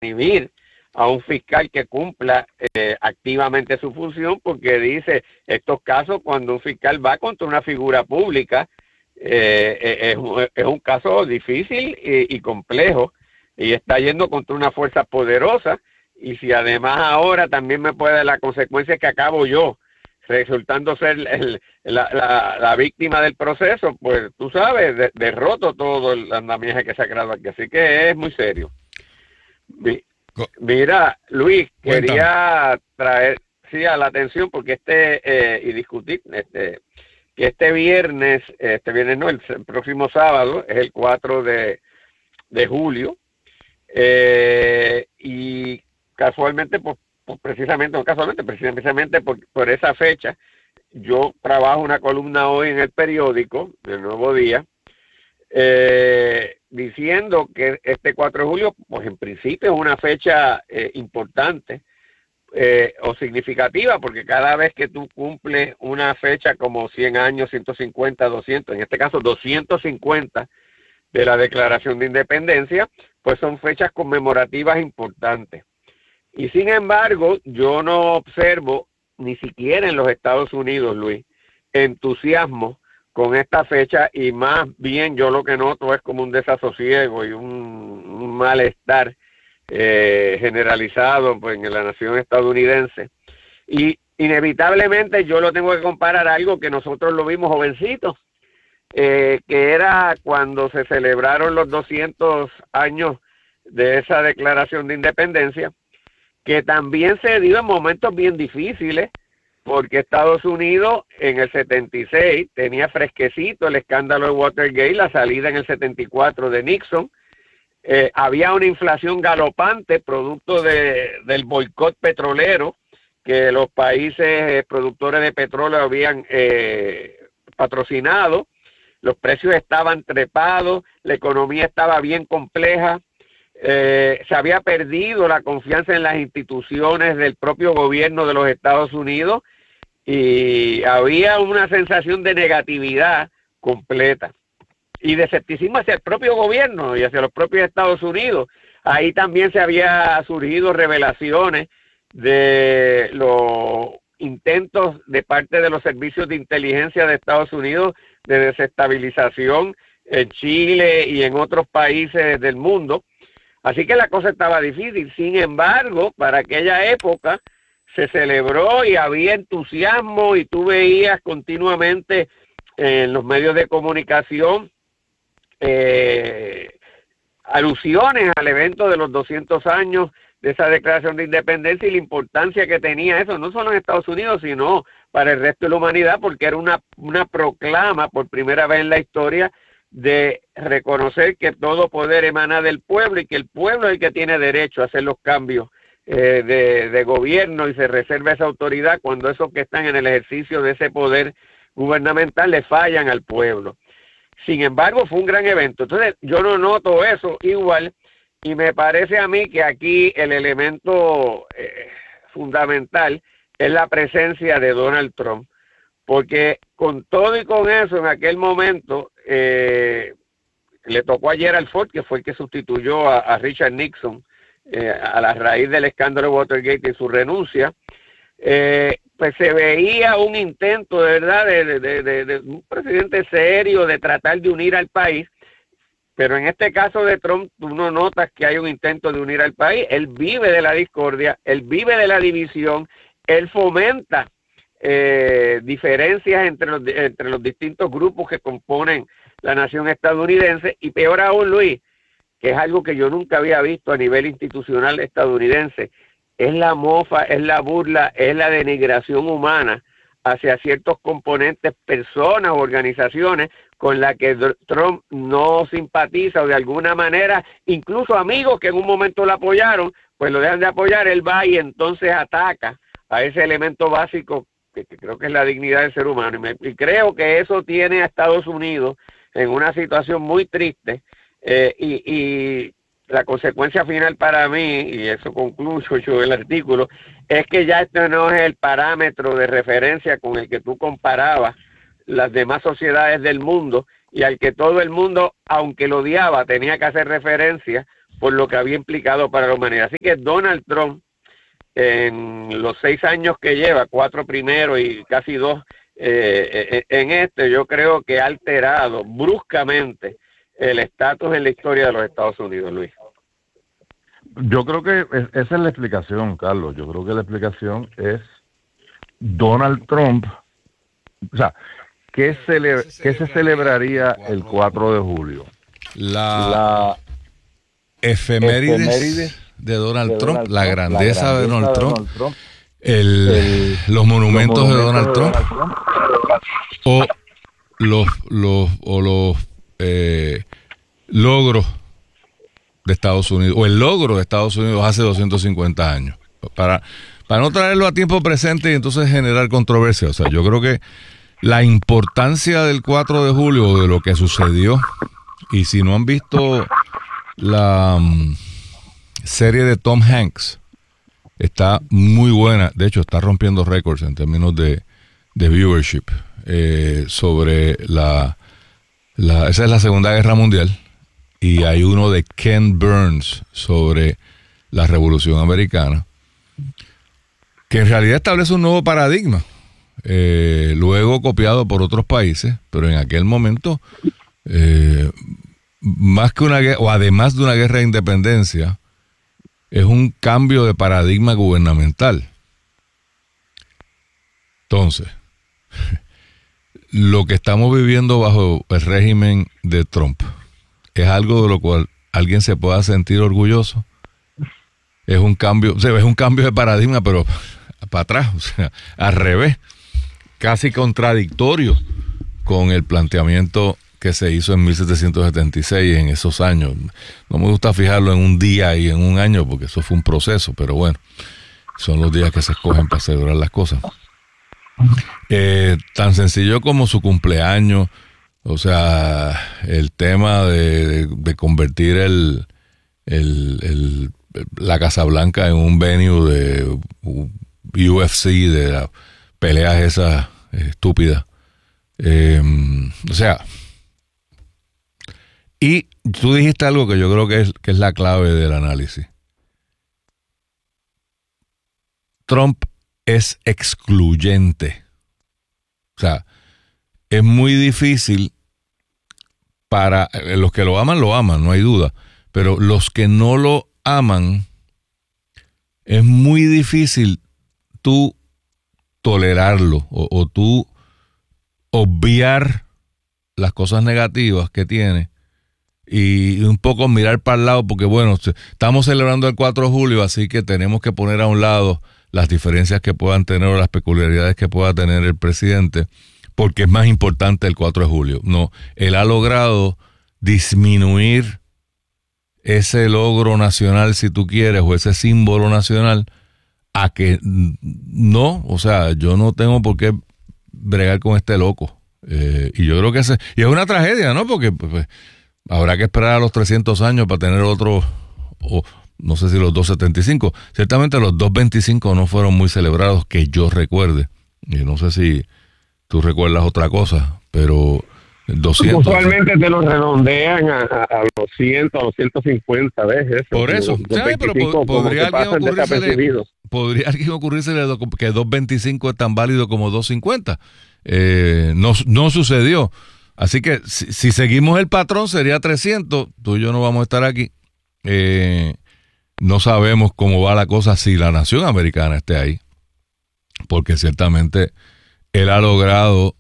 exhibir a un fiscal que cumpla activamente su función, porque dice, estos casos cuando un fiscal va contra una figura pública, es un caso difícil y complejo, y está yendo contra una fuerza poderosa, y si además ahora también me puede dar la consecuencia que acabo yo, resultando ser la víctima del proceso, pues tú sabes, derroto todo el andamiaje que se ha creado aquí, así que es muy serio. Mira, Luis, quería traer a la atención porque y discutir que este viernes no, el próximo sábado es el 4 de julio, y casualmente, precisamente por esa fecha, yo trabajo una columna hoy en el periódico, El Nuevo Día, diciendo que este 4 de julio, pues en principio es una fecha importante o significativa, porque cada vez que tú cumples una fecha como 100 años, 150, 200, en este caso 250 de la Declaración de Independencia, pues son fechas conmemorativas importantes. Y sin embargo, yo no observo, ni siquiera en los Estados Unidos, Luis, entusiasmo con esta fecha, y más bien yo lo que noto es como un desasosiego y un malestar generalizado pues, en la nación estadounidense. Y inevitablemente yo lo tengo que comparar a algo que nosotros lo vimos jovencitos, que era cuando se celebraron los 200 años de esa Declaración de Independencia, que también se dio en momentos bien difíciles, porque Estados Unidos en el 76 tenía fresquecito el escándalo de Watergate, la salida en el 74 de Nixon, había una inflación galopante producto del boicot petrolero que los países productores de petróleo habían patrocinado, los precios estaban trepados, la economía estaba bien compleja, se había perdido la confianza en las instituciones del propio gobierno de los Estados Unidos y había una sensación de negatividad completa y de escepticismo hacia el propio gobierno y hacia los propios Estados Unidos. Ahí también se había surgido revelaciones de los intentos de parte de los servicios de inteligencia de Estados Unidos de desestabilización en Chile y en otros países del mundo. Así que la cosa estaba difícil. Sin embargo, para aquella época se celebró y había entusiasmo y tú veías continuamente en los medios de comunicación alusiones al evento de los 200 años de esa Declaración de Independencia y la importancia que tenía eso, no solo en Estados Unidos, sino para el resto de la humanidad, porque era una proclama por primera vez en la historia de reconocer que todo poder emana del pueblo y que el pueblo es el que tiene derecho a hacer los cambios de gobierno y se reserva esa autoridad cuando esos que están en el ejercicio de ese poder gubernamental le fallan al pueblo. Sin embargo, fue un gran evento. Entonces, yo no noto eso igual y me parece a mí que aquí el elemento fundamental es la presencia de Donald Trump, porque con todo y con eso, en aquel momento, le tocó a Gerald Ford, que fue el que sustituyó a Richard Nixon a la raíz del escándalo de Watergate y su renuncia, pues se veía un intento de verdad de un presidente serio de tratar de unir al país, pero en este caso de Trump tú no notas que hay un intento de unir al país. Él vive de la discordia, él vive de la división, él fomenta diferencias entre los distintos grupos que componen la nación estadounidense, y peor aún, Luis, que es algo que yo nunca había visto a nivel institucional estadounidense, es la mofa, es la burla, es la denigración humana hacia ciertos componentes, personas, organizaciones con las que Trump no simpatiza o de alguna manera, incluso amigos que en un momento lo apoyaron, pues lo dejan de apoyar, él va y entonces ataca a ese elemento básico que creo que es la dignidad del ser humano. Y creo que eso tiene a Estados Unidos en una situación muy triste, y la consecuencia final para mí, y eso concluyo yo el artículo, es que ya esto no es el parámetro de referencia con el que tú comparabas las demás sociedades del mundo y al que todo el mundo, aunque lo odiaba, tenía que hacer referencia, por lo que había implicado para la humanidad. Así que Donald Trump, en los 6 años que lleva, 4 primeros y casi 2 yo creo que ha alterado bruscamente el estatus en la historia de los Estados Unidos, Luis. Yo creo que esa es la explicación, Carlos. Yo creo que la explicación es Donald Trump. O sea, ¿qué se celebraría el 4 de julio? La efemérides de Donald Trump, la grandeza de Donald Trump, los monumentos de Donald Trump, o los logros de Estados Unidos, o el logro de Estados Unidos hace 250 años, para no traerlo a tiempo presente y entonces generar controversia. O sea, yo creo que la importancia del 4 de julio, de lo que sucedió, y si no han visto la serie de Tom Hanks, está muy buena. De hecho, está rompiendo récords en términos de viewership, sobre esa es la Segunda Guerra Mundial, y hay uno de Ken Burns sobre la Revolución Americana, que en realidad establece un nuevo paradigma, luego copiado por otros países, pero en aquel momento, más que una guerra, o además de una guerra de independencia, es un cambio de paradigma gubernamental. Entonces, lo que estamos viviendo bajo el régimen de Trump es algo de lo cual alguien se pueda sentir orgulloso. Es un cambio, o sea, es un cambio de paradigma, pero para atrás, o sea, al revés, casi contradictorio con el planteamiento que se hizo en 1776, en esos años. No me gusta fijarlo en un día y en un año, porque eso fue un proceso, pero bueno, son los días que se escogen para celebrar las cosas. Tan sencillo como su cumpleaños, o sea, el tema de convertir la Casa Blanca en un venue de UFC, de las peleas esas estúpidas. O sea, y tú dijiste algo que yo creo que es la clave del análisis. Trump es excluyente. O sea, es muy difícil para los que lo aman, no hay duda. Pero los que no lo aman, es muy difícil tú tolerarlo o tú obviar las cosas negativas que tiene y un poco mirar para el lado, porque bueno, estamos celebrando el 4 de julio, así que tenemos que poner a un lado las diferencias que puedan tener o las peculiaridades que pueda tener el presidente, porque es más importante el 4 de julio. No, él ha logrado disminuir ese logro nacional, si tú quieres, o ese símbolo nacional, a que no, o sea, yo no tengo por qué bregar con este loco. Y yo creo que y es una tragedia, ¿no? Porque pues, habrá que esperar a los 300 años para tener otro, o no sé si los 275. Ciertamente los 225 no fueron muy celebrados, que yo recuerde. Y no sé si tú recuerdas otra cosa, pero 200. Usualmente te lo redondean a los 100, a los 150, ¿ves? Eso, por eso, ¿sabes? Pero podría alguien ocurrírsele que 225 es tan válido como 250. No sucedió. Así que si seguimos el patrón sería 300. Tú y yo no vamos a estar aquí. No sabemos cómo va la cosa si la nación americana esté ahí, porque ciertamente él ha logrado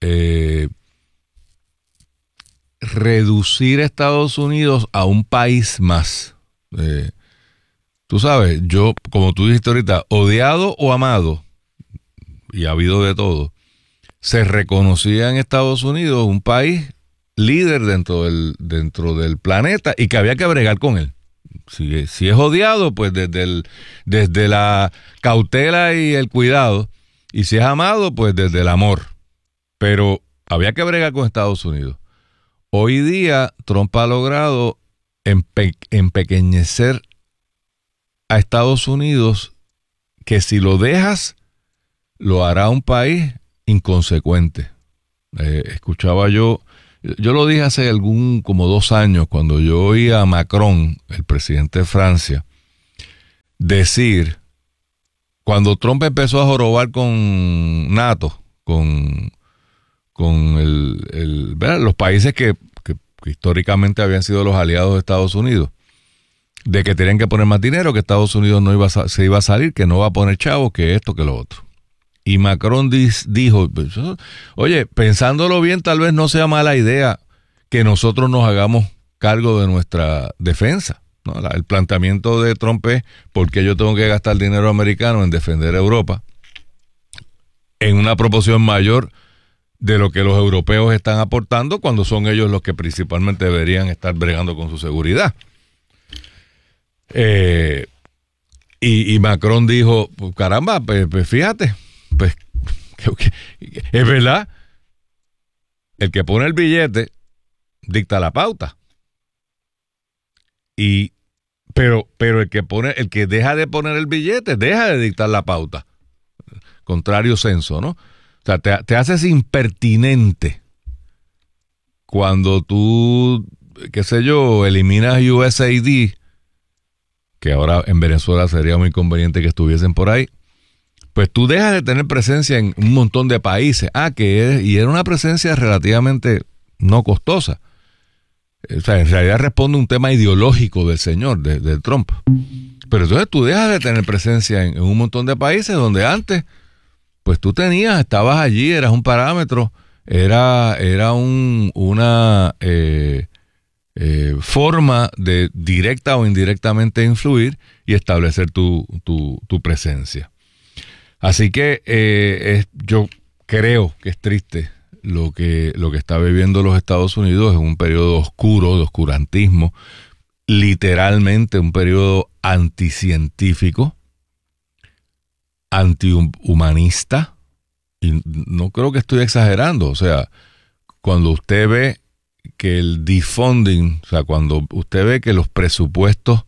reducir a Estados Unidos a un país más. Tú sabes, yo, como tú dijiste ahorita, odiado o amado, y ha habido de todo, se reconocía en Estados Unidos un país líder dentro del planeta y que había que bregar con él. Si es odiado, pues desde la cautela y el cuidado, y si es amado, pues desde el amor. Pero había que bregar con Estados Unidos. Hoy día Trump ha logrado empequeñecer a Estados Unidos, que si lo dejas, lo hará un país inconsecuente. Escuchaba yo Yo lo dije hace como 2 años, cuando yo oí a Macron, el presidente de Francia, decir, cuando Trump empezó a jorobar con NATO, con ¿verdad? Los países que históricamente habían sido los aliados de Estados Unidos, de que tenían que poner más dinero, que Estados Unidos se iba a salir, que no va a poner chavos, que esto, que lo otro. Y Macron dijo, oye, pensándolo bien, tal vez no sea mala idea que nosotros nos hagamos cargo de nuestra defensa, ¿no? El planteamiento de Trump es, ¿por qué yo tengo que gastar dinero americano en defender a Europa en una proporción mayor de lo que los europeos están aportando, cuando son ellos los que principalmente deberían estar bregando con su seguridad? Y Macron dijo, pues, caramba, pues fíjate, pues es verdad, el que pone el billete dicta la pauta. Pero el que deja de poner el billete deja de dictar la pauta. Contrario senso, ¿no? O sea, te haces impertinente cuando tú, qué sé yo, eliminas USAID, que ahora en Venezuela sería muy conveniente que estuviesen por ahí. Pues tú dejas de tener presencia en un montón de países. Y era una presencia relativamente no costosa. O sea, en realidad responde a un tema ideológico del señor, de Trump. Pero entonces tú dejas de tener presencia en un montón de países donde antes, pues tú estabas allí, eras un parámetro, era una forma de directa o indirectamente influir y establecer tu presencia. Así que yo creo que es triste lo que está viviendo los Estados Unidos. Es un periodo oscuro, de oscurantismo, literalmente un periodo anticientífico, antihumanista, y no creo que estoy exagerando. O sea, cuando usted ve que el defunding, o sea, cuando usted ve que los presupuestos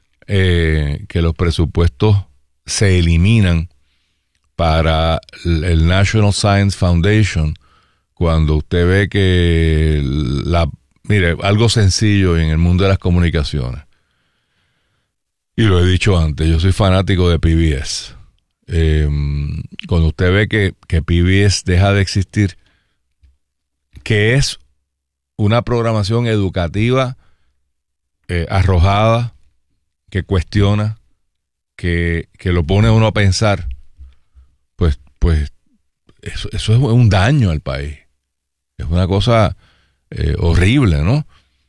se eliminan para el National Science Foundation, cuando usted ve que mire, algo sencillo en el mundo de las comunicaciones, y lo he dicho antes, yo soy fanático de PBS. Cuando usted ve que PBS deja de existir, que es una programación educativa arrojada, que cuestiona, que lo pone a uno a pensar, pues eso es un daño al país. Es una cosa horrible, ¿no?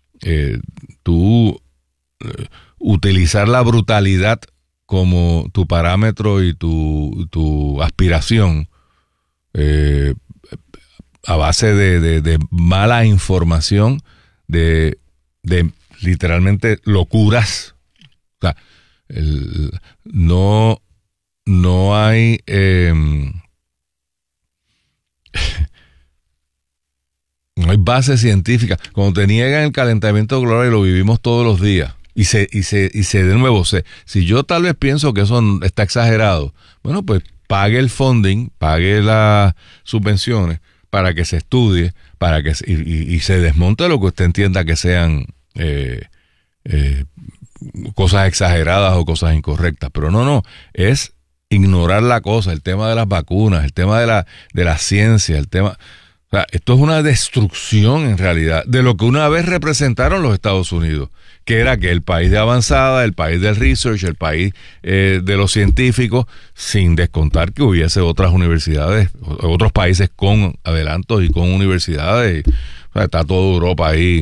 Utilizar la brutalidad como tu parámetro y tu aspiración a base de mala información, de literalmente locuras. O sea, no hay no hay base científica. Cuando te niegan el calentamiento global, y lo vivimos todos los días, y de nuevo, si yo tal vez pienso que eso está exagerado, bueno, pues pague el funding, pague las subvenciones para que se estudie, para que y se desmonte lo que usted entienda que sean cosas exageradas o cosas incorrectas. Pero no, es ignorar la cosa, el tema de las vacunas, el tema de la ciencia, el tema... O sea, esto es una destrucción en realidad de lo que una vez representaron los Estados Unidos, que era que el país de avanzada, el país del research, el país de los científicos, sin descontar que hubiese otras universidades, otros países con adelantos y con universidades. O sea, está toda Europa ahí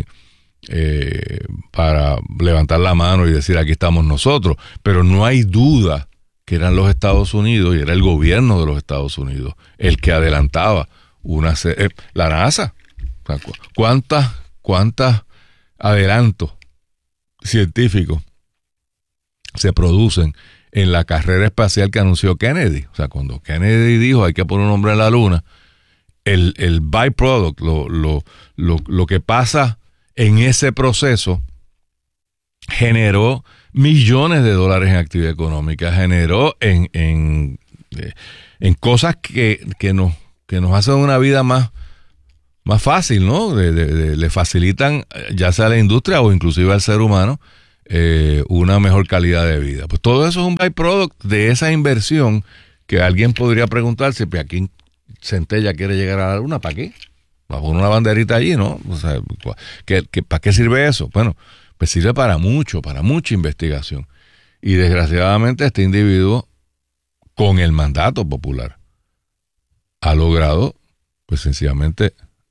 para levantar la mano y decir aquí estamos nosotros, pero no hay duda que eran los Estados Unidos y era el gobierno de los Estados Unidos el que adelantaba la NASA. O sea, ¿cuántas adelantos científicos se producen en la carrera espacial que anunció Kennedy? O sea, cuando Kennedy dijo hay que poner un hombre en la luna, el byproduct, lo que pasa en ese proceso, generó millones de dólares en actividad económica, generó en cosas que nos hacen una vida más más fácil, ¿no? Le facilitan, ya sea a la industria o inclusive al ser humano, una mejor calidad de vida. Pues todo eso es un byproduct de esa inversión que alguien podría preguntarse, pues aquí Centella quiere llegar a la luna, ¿para qué? Va a poner una banderita allí, ¿no? O sea, ¿para qué sirve eso? Bueno, pues sirve para mucha investigación. Y desgraciadamente este individuo, con el mandato popular, ha logrado, pues sencillamente,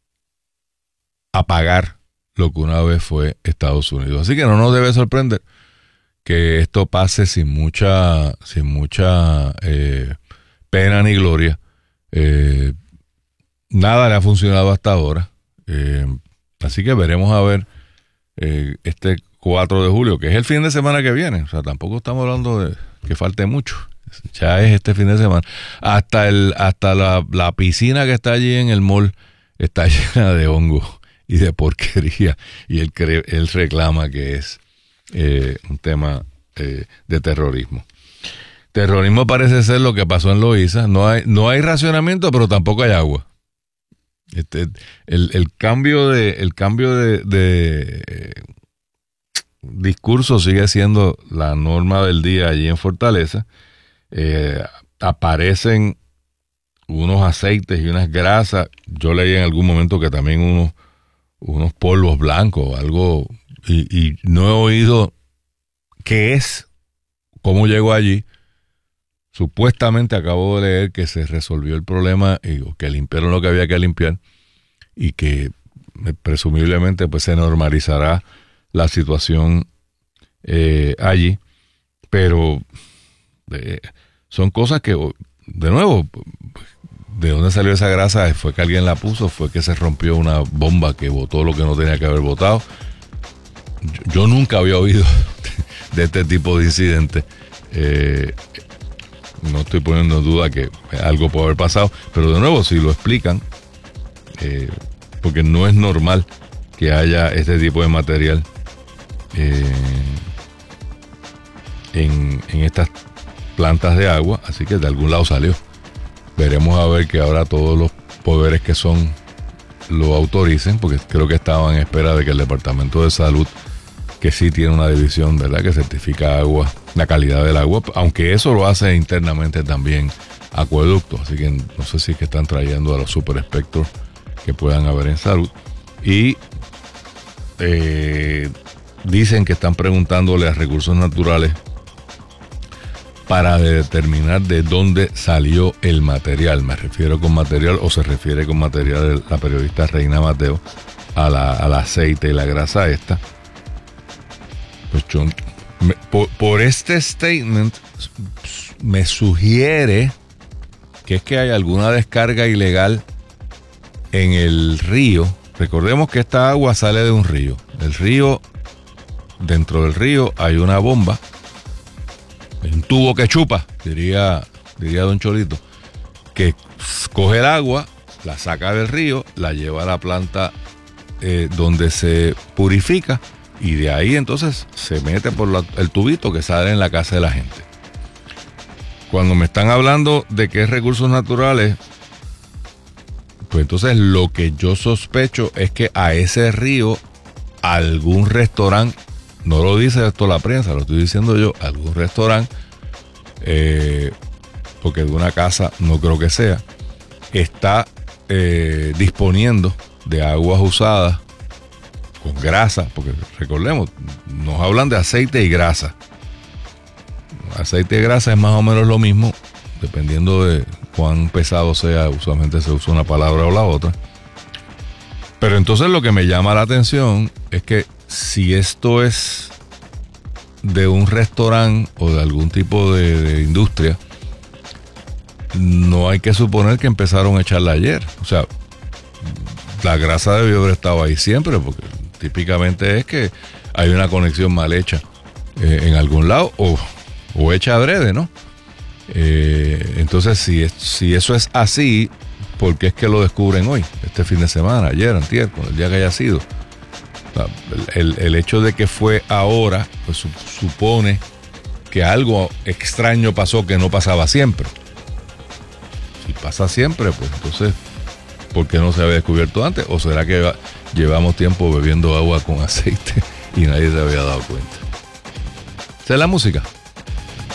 apagar lo que una vez fue Estados Unidos. Así que no nos debe sorprender que esto pase sin mucha pena ni gloria. Nada le ha funcionado hasta ahora. Así que veremos a ver este 4 de julio, que es el fin de semana que viene. O sea, tampoco estamos hablando de que falte mucho. Ya es este fin de semana. Hasta la piscina que está allí en el mall está llena de hongos y de porquería. Y él reclama que es un tema de terrorismo. Terrorismo parece ser lo que pasó en Loíza. No hay racionamiento, pero tampoco hay agua. El cambio de discurso sigue siendo la norma del día allí en Fortaleza. Aparecen unos aceites y unas grasas. Yo leí en algún momento que también unos polvos blancos, algo, y no he oído qué es, cómo llegó allí. Supuestamente acabo de leer que se resolvió el problema y que limpiaron lo que había que limpiar y que presumiblemente pues se normalizará la situación allí, pero son cosas que, de nuevo, ¿de dónde salió esa grasa? ¿Fue que alguien la puso? ¿Fue que se rompió una bomba que botó lo que no tenía que haber botado? Yo nunca había oído de este tipo de incidentes. No estoy poniendo en duda que algo puede haber pasado, pero de nuevo, si lo explican, porque no es normal que haya este tipo de material en estas plantas de agua, así que de algún lado salió. Veremos a ver que ahora todos los poderes que son lo autoricen, porque creo que estaban en espera de que el Departamento de Salud, que sí tiene una división, ¿verdad?, que certifica agua, la calidad del agua, aunque eso lo hace internamente también Acueducto, así que no sé si es que están trayendo a los super espectros que puedan haber en salud, y dicen que están preguntándole a Recursos Naturales para determinar de dónde salió el material. Me refiero con material, o se refiere con material de la periodista Reina Mateo al aceite y la grasa esta. Pues yo, por este statement me sugiere que es que hay alguna descarga ilegal en el río. Recordemos que esta agua sale de un río. El río, dentro del río hay una bomba, un tubo que chupa, diría don Cholito, que coge el agua, la saca del río, la lleva a la planta donde se purifica, y de ahí entonces se mete por el tubito que sale en la casa de la gente. Cuando me están hablando de que es Recursos Naturales, pues entonces lo que yo sospecho es que a ese río algún restaurante, no lo dice esto la prensa, lo estoy diciendo yo, algún restaurante, porque de una casa no creo que sea, está disponiendo de aguas usadas con grasa, porque recordemos, nos hablan de aceite y grasa. Aceite y grasa es más o menos lo mismo, dependiendo de cuán pesado sea, usualmente se usa una palabra o la otra. Pero entonces lo que me llama la atención es que si esto es de un restaurante o de algún tipo de industria, no hay que suponer que empezaron a echarla ayer. O sea, la grasa debió haber estado ahí siempre, porque típicamente es que hay una conexión mal hecha en algún lado o hecha adrede, ¿no? Entonces, si eso es así, ¿por qué es que lo descubren hoy, este fin de semana, ayer, antier, con el día que haya sido? El hecho de que fue ahora, pues supone que algo extraño pasó que no pasaba siempre. Si pasa siempre, pues entonces ¿Por qué no se había descubierto antes? ¿O será que llevamos tiempo bebiendo agua con aceite y nadie se había dado cuenta? Esa es la música.